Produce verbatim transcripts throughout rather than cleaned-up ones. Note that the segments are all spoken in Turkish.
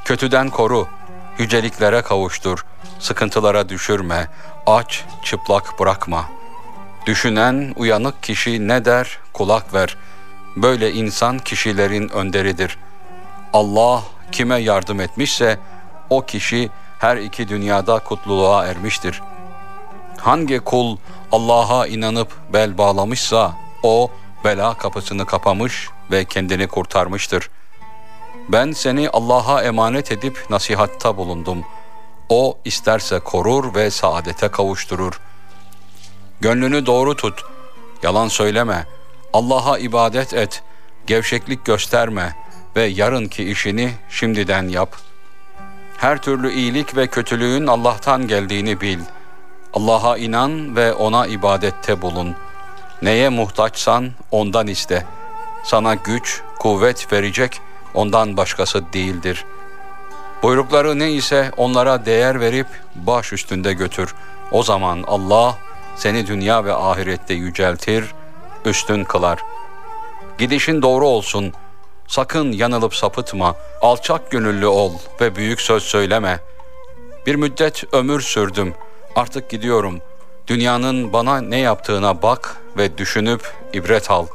Kötüden koru, yüceliklere kavuştur, sıkıntılara düşürme, aç, çıplak bırakma. Düşünen, uyanık kişi ne der, kulak ver. Böyle insan kişilerin önderidir. Allah kime yardım etmişse, o kişi her iki dünyada kutluluğa ermiştir. Hangi kul Allah'a inanıp bel bağlamışsa, o bela kapısını kapamış ve kendini kurtarmıştır. Ben seni Allah'a emanet edip nasihatta bulundum. O isterse korur ve saadete kavuşturur. Gönlünü doğru tut, yalan söyleme, Allah'a ibadet et, gevşeklik gösterme ve yarınki işini şimdiden yap. Her türlü iyilik ve kötülüğün Allah'tan geldiğini bil. Allah'a inan ve ona ibadette bulun. Neye muhtaçsan ondan iste. Sana güç, kuvvet verecek ondan başkası değildir. Buyrukları ne ise onlara değer verip baş üstünde götür. O zaman Allah seni dünya ve ahirette yüceltir, üstün kılar. Gidişin doğru olsun. Sakın yanılıp sapıtma. Alçak gönüllü ol ve büyük söz söyleme. Bir müddet ömür sürdüm. Artık gidiyorum. Dünyanın bana ne yaptığına bak ve düşünüp ibret al.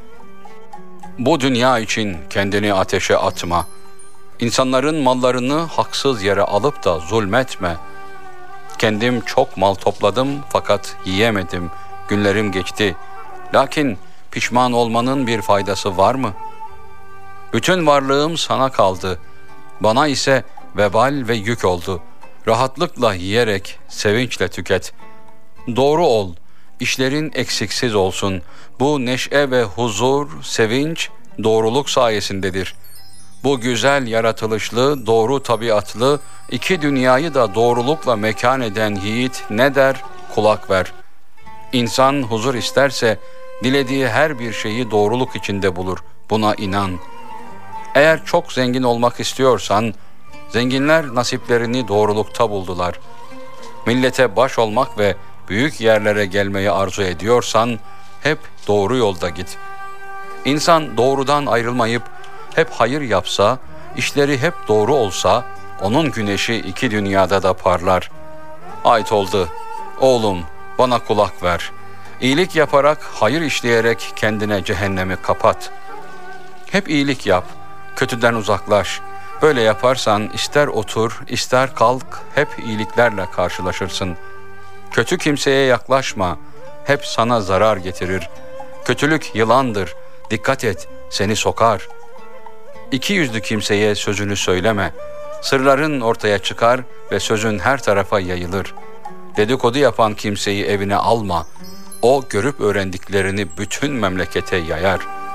Bu dünya için kendini ateşe atma. İnsanların mallarını haksız yere alıp da zulmetme. Kendim çok mal topladım fakat yiyemedim. Günlerim geçti. Lakin pişman olmanın bir faydası var mı? Bütün varlığım sana kaldı. Bana ise vebal ve yük oldu. Rahatlıkla yiyerek, sevinçle tüket. Doğru ol, işlerin eksiksiz olsun. Bu neşe ve huzur, sevinç, doğruluk sayesindedir. Bu güzel yaratılışlı, doğru tabiatlı, iki dünyayı da doğrulukla mekan eden yiğit ne der? Kulak ver. İnsan huzur isterse, dilediği her bir şeyi doğruluk içinde bulur. Buna inan. Eğer çok zengin olmak istiyorsan, zenginler nasiplerini doğrulukta buldular. Millete baş olmak ve büyük yerlere gelmeyi arzu ediyorsan, hep doğru yolda git. İnsan doğrudan ayrılmayıp, hep hayır yapsa, işleri hep doğru olsa, onun güneşi iki dünyada da parlar. Ait oldu, oğlum bana kulak ver. İyilik yaparak, hayır işleyerek kendine cehennemi kapat. Hep iyilik yap, kötüden uzaklaş. Böyle yaparsan ister otur, ister kalk, hep iyiliklerle karşılaşırsın. Kötü kimseye yaklaşma, hep sana zarar getirir. Kötülük yılandır, dikkat et, seni sokar. İki yüzlü kimseye sözünü söyleme. Sırların ortaya çıkar ve sözün her tarafa yayılır. Dedikodu yapan kimseyi evine alma. O görüp öğrendiklerini bütün memlekete yayar.